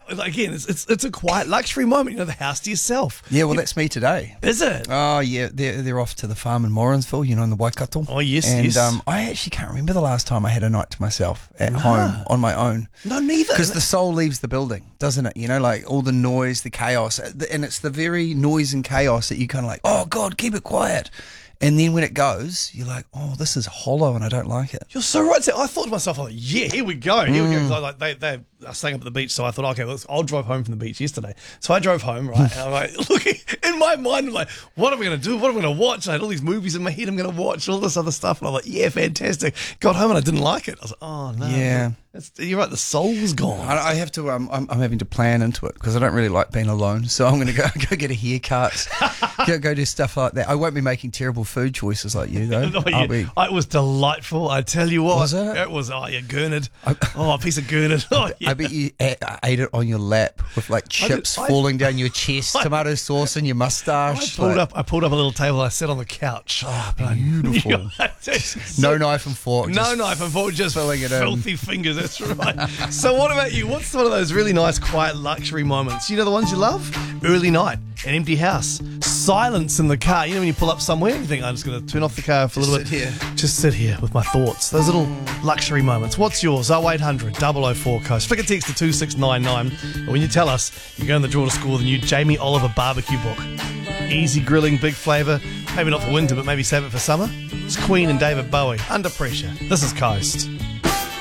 again, it's a quiet luxury moment. You know, the house to yourself. Yeah, well, that's me today. Is it? Oh, yeah. They're off to the farm in Morrinsville, you know, in the Waikato. Oh, yes, and, yes. I actually can't remember the last time I had a night to myself at home on my own. No, neither. Because the soul leaves the building, doesn't it? You know, like all the noise, the chaos. And it's the very noise and chaos that you kind of like, oh, God, keep it quiet. And then when it goes, you're like, oh, this is hollow and I don't like it. You're so right. So I thought to myself, like, yeah, here we go. Here we go. Like they are staying up at the beach, so I thought, okay, well, I'll drive home from the beach yesterday. So I drove home, right? And I'm like, looking in my mind, I'm like, what am I going to do? What am I going to watch? I had all these movies in my head. I'm going to watch all this other stuff. And I'm like, yeah, fantastic. Got home and I didn't like it. I was like, oh, no. Yeah. You're right. The soul was gone. I have to. I'm having to plan into it because I don't really like being alone. So I'm going to go get a haircut, go do stuff like that. I won't be making terrible food choices like you though. It was delightful. I tell you what. Was it? It was. Oh, yeah, gurnard. A piece of gurnard. Oh, yeah. I bet you ate it on your lap with like chips falling down your chest, tomato sauce in your mustache. I pulled up a little table. I sat on the couch. Oh, beautiful. No knife and fork. No knife and fork. Just filling it filthy fingers. That's right. So what about you? What's one of those really nice, quiet luxury moments? You know the ones you love? Early night, an empty house, silence in the car. You know when you pull up somewhere and you think, I'm just going to turn off the car for a little bit. Just sit here with my thoughts. Those little luxury moments. What's yours? 0800 004 Coast. Flick a text to 2699. And when you tell us, you go in the draw to score the new Jamie Oliver barbecue book. Easy grilling, big flavour. Maybe not for winter, but maybe save it for summer. It's Queen and David Bowie. Under Pressure. This is Coast.